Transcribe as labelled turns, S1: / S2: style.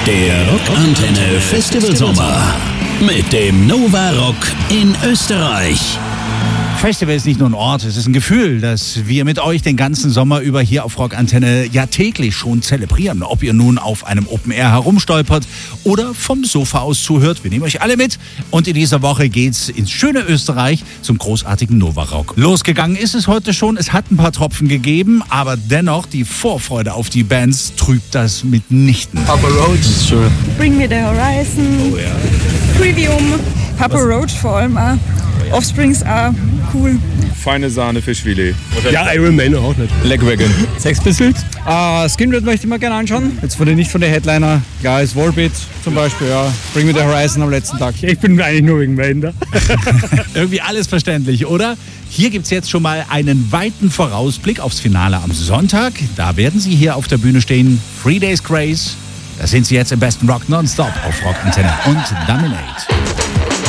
S1: Der Rockantenne Festival Sommer mit dem Nova Rock in Österreich.
S2: Festival ist nicht nur ein Ort, es ist ein Gefühl, das wir mit euch den ganzen Sommer über hier auf Rockantenne ja täglich schon zelebrieren. Ob ihr nun auf einem Open Air herumstolpert oder vom Sofa aus zuhört, wir nehmen euch alle mit. Und in dieser Woche geht's ins schöne Österreich zum großartigen Nova Rock. Losgegangen ist es heute schon, es hat ein paar Tropfen gegeben, aber dennoch die Vorfreude auf die Bands trübt das mitnichten.
S3: Papa Roach ist schön.
S4: Bring Me The Horizon,
S2: Oh ja.
S4: Trivium, Papa Roach vor allem auch. Offsprings auch cool.
S5: Feine Sahne Fischfilet.
S3: Ja, Iron Man auch nicht.
S5: Legwagon.
S3: Sex Pistols?
S6: Skinred möchte ich mir gerne anschauen. Jetzt nicht von der Headliner. Klar ist Volbeat zum Beispiel, ja. Bring Me The Horizon am letzten Tag.
S3: Ich bin eigentlich nur wegen Main da.
S2: Irgendwie alles verständlich, oder? Hier gibt's jetzt schon mal einen weiten Vorausblick aufs Finale am Sonntag. Da werden sie hier auf der Bühne stehen. 3 Days Grace. Da sind sie jetzt im besten Rock nonstop auf Rockantenne und Dominate.